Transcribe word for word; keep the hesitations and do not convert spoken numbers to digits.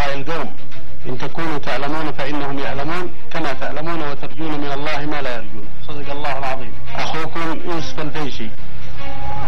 دعاء القوم، إن تكونوا تعلمون فإنهم يعلمون كما تعلمون وترجون من الله ما لا يرجون. صدق الله العظيم. أخوكم يوسف الفيشي.